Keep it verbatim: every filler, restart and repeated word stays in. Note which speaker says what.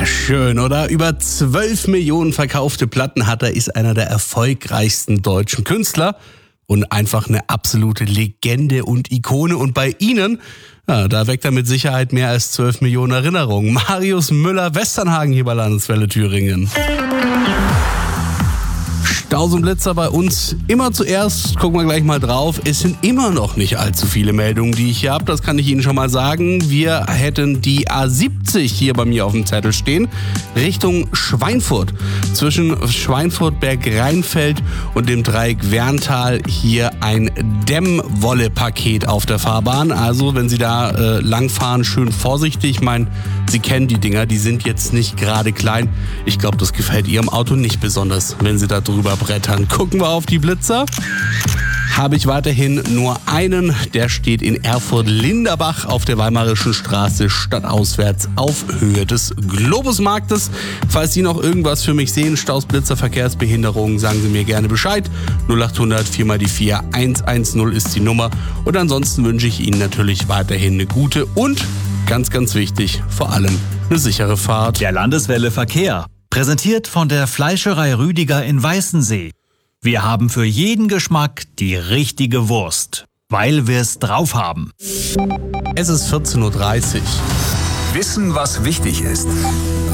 Speaker 1: Schön, oder? Über zwölf Millionen verkaufte Platten hat er, ist einer der erfolgreichsten deutschen Künstler und einfach eine absolute Legende und Ikone. Und bei Ihnen, ja, da weckt er mit Sicherheit mehr als zwölf Millionen Erinnerungen. Marius Müller-Westernhagen hier bei Landeswelle Thüringen. Stausenblitzer bei uns immer zuerst, gucken wir gleich mal drauf. Es sind immer noch nicht allzu viele Meldungen, die ich hier habe, das kann ich Ihnen schon mal sagen. Wir hätten die A siebzig hier bei mir auf dem Zettel stehen, Richtung Schweinfurt. Zwischen Schweinfurt-Berg-Rheinfeld und dem Dreieck Werntal hier ein Dämmwolle-Paket auf der Fahrbahn. Also wenn Sie da äh, langfahren, schön vorsichtig. Ich meine, Sie kennen die Dinger, die sind jetzt nicht gerade klein. Ich glaube, das gefällt Ihrem Auto nicht besonders, wenn Sie da drüber brettern. Gucken wir auf die Blitzer. Habe ich weiterhin nur einen, der steht in Erfurt-Linderbach auf der Weimarischen Straße stadtauswärts auf Höhe des Globusmarktes. Falls Sie noch irgendwas für mich sehen, Staus, Blitzer, Verkehrsbehinderungen, sagen Sie mir gerne Bescheid. null acht hundert vier mal die vier eins eins null ist die Nummer. Und ansonsten wünsche ich Ihnen natürlich weiterhin eine gute und, ganz, ganz wichtig, vor allem eine sichere Fahrt.
Speaker 2: Der Landeswelle Verkehr. Präsentiert von der Fleischerei Rüdiger in Weißensee. Wir haben für jeden Geschmack die richtige Wurst, weil wir es drauf haben.
Speaker 1: Es ist vierzehn Uhr dreißig.
Speaker 3: Wissen, was wichtig ist.